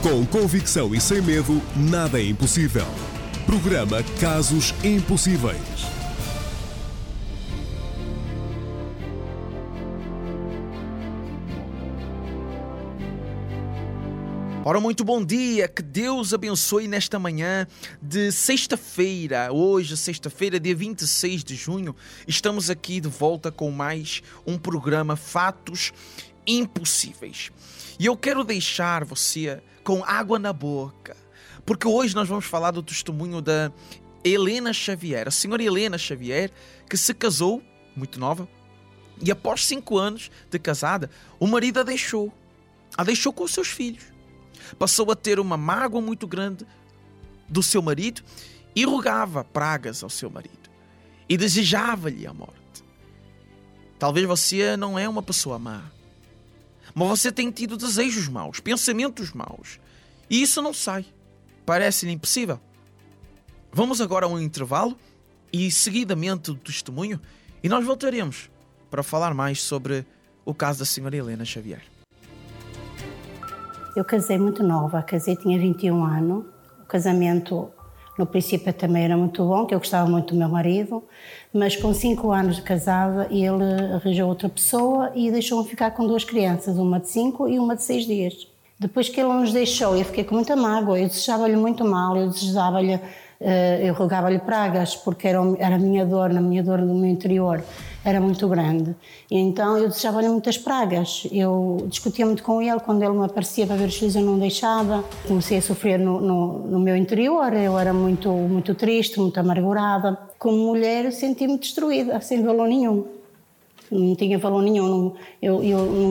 Com convicção e sem medo, nada é impossível. Programa Casos Impossíveis. Ora, muito bom dia, que Deus abençoe nesta manhã de sexta-feira. Hoje, sexta-feira, dia 26 de junho, estamos aqui de volta com mais um programa Fatos Impossíveis. E eu quero deixar você com água na boca, porque hoje nós vamos falar do testemunho da Helena Xavier, a senhora Helena Xavier, que se casou, muito nova, e após 5 anos de casada, o marido a deixou com os seus filhos. Passou a ter uma mágoa muito grande do seu marido e rogava pragas ao seu marido e desejava-lhe a morte. Talvez você não é uma pessoa má, mas você tem tido desejos maus, pensamentos maus, e isso não sai. Parece-lhe impossível? Vamos agora a um intervalo e seguidamente o testemunho, e nós voltaremos para falar mais sobre o caso da senhora Helena Xavier. Eu casei muito nova, tinha 21 anos. O casamento, no princípio, também era muito bom, que eu gostava muito do meu marido, mas com 5 anos de casada, ele arranjou outra pessoa e deixou-me ficar com 2 crianças, uma de 5 e uma de 6 dias. Depois que ele nos deixou, eu fiquei com muita mágoa, eu desejava-lhe muito mal, eu rogava-lhe pragas, porque era a minha dor, do meu interior, era muito grande. E então eu desejava-lhe muitas pragas. Eu discutia muito com ele, quando ele me aparecia para ver os filhos eu não deixava. Comecei a sofrer no meu interior, eu era muito, muito triste, muito amargurada. Como mulher senti-me destruída, sem valor nenhum. Não tinha valor nenhum. Eu